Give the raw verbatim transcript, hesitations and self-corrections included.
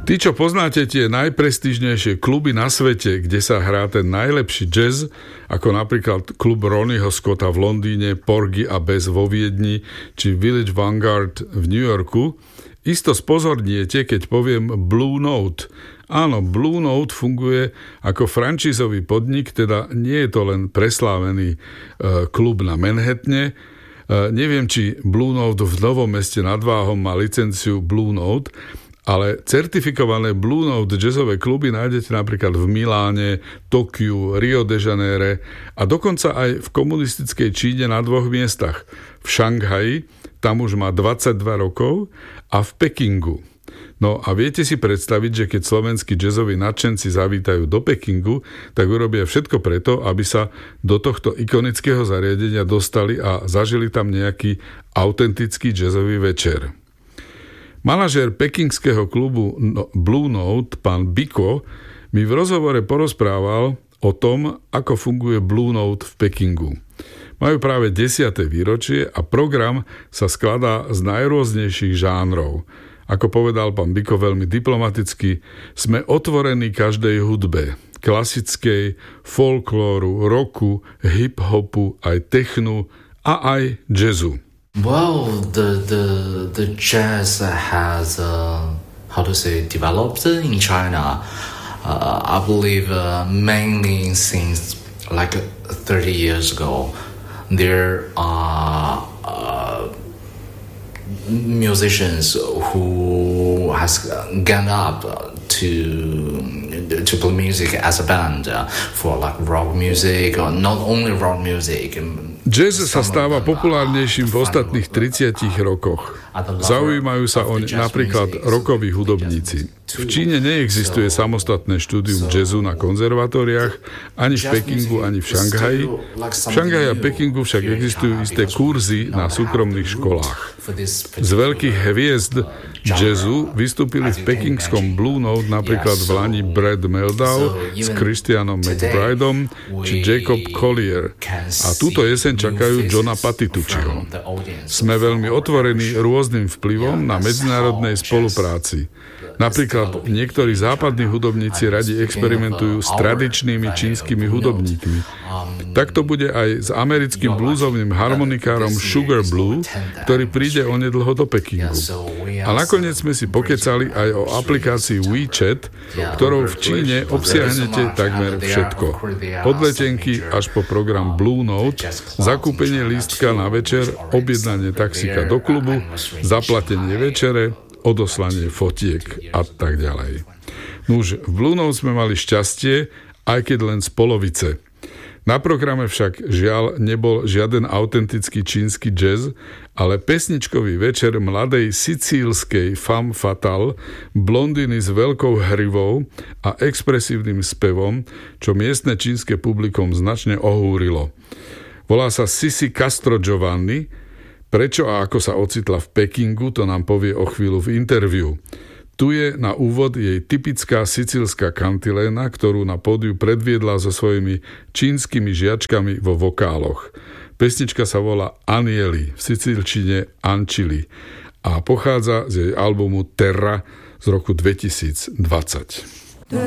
Tí, čo poznáte tie najprestížnejšie kluby na svete, kde sa hrá ten najlepší jazz, ako napríklad klub Ronnieho Scotta v Londýne, Porgy a Bess vo Viedni, či Village Vanguard v New Yorku, isto spozorniete, keď poviem Blue Note. Áno, Blue Note funguje ako franchízový podnik, teda nie je to len preslávený e, klub na Manhattane. E, neviem, či Blue Note v Novom Meste nad Váhom má licenciu Blue Note, ale certifikované Blue Note jazzové kluby nájdete napríklad v Miláne, Tokiu, Rio de Janeiro a dokonca aj v komunistickej Číne na dvoch miestach. V Šanghaji, tam už má dvadsaťdva rokov, a v Pekingu. No a viete si predstaviť, že keď slovenskí jazzoví nadšenci zavítajú do Pekingu, tak urobia všetko preto, aby sa do tohto ikonického zariadenia dostali a zažili tam nejaký autentický jazzový večer. Manažér pekingského klubu Blue Note, pán Biko, mi v rozhovore porozprával o tom, ako funguje Blue Note v Pekingu. Majú práve desiate výročie a program sa skladá z najrôznejších žánrov. Ako povedal pán Biko veľmi diplomaticky, sme otvorení každej hudbe. Klasickej, folklóru, rocku, hip-hopu, aj technu a aj jazzu. Well, the the the jazz has uh, how to say developed in China. Uh, I believe uh, mainly since like thirty years ago, there are uh, musicians who has gone up to to play music as a band uh, for like rock music or not only rock music. Jazz sa stáva populárnejším v ostatných tridsiatich rokoch. Zaujímajú sa oň napríklad rockoví hudobníci. V Číne neexistuje samostatné štúdium jazzu na konzervatóriách, ani v Pekingu, ani v Šanghaji. V Šanghaji a Pekingu však existujú isté kurzy na súkromných školách. Z veľkých hviezd jazzu vystúpili v pekingskom Blue Note napríklad v lani Brad Mehldau s Christianom McBrideom či Jacob Collier. A túto jeseň čakajú Johna Patitucciho. Sme veľmi otvorení rôznym vplyvom na medzinárodnej spolupráci. Napríklad niektorí západní hudobníci radi experimentujú s tradičnými čínskymi hudobníkmi. Tak to bude aj s americkým bluesovým harmonikárom Sugar Blue, ktorý príde onedlho do Pekingu. A nakoniec sme si pokecali aj o aplikácii WeChat, ktorou v Číne obsiahnete takmer všetko. Od letenky až po program Blue Note, zakúpenie lístka na večer, objednanie taxíka do klubu, zaplatenie večere, odoslanie fotiek a tak ďalej. Nuž, v Blue Note sme mali šťastie, aj keď len z polovice. Na programe však žiaľ nebol žiaden autentický čínsky jazz, ale pesničkový večer mladej sicílskej femme fatale, blondiny s veľkou hrivou a expresívnym spevom, čo miestne čínske publikum značne ohúrilo. Volá sa Sisi Castro Giovanni. Prečo a ako sa ocitla v Pekingu, to nám povie o chvíľu v interviu. Tu je na úvod jej typická sicílska kantiléna, ktorú na pódiu predviedla so svojimi čínskymi žiačkami vo vokáloch. Pesnička sa volá Anieli, v sicílčine Ancili a pochádza z jej albumu Terra z roku dvetisícdvadsať.